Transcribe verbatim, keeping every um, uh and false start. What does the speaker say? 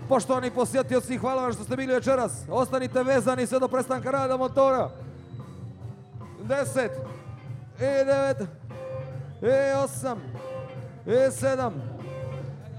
Poštovani posjetioci, hvala vam što ste bili večeras. Ostanite vezani sve do prestanka rada motora. deset, i devet, i osam, i sedam,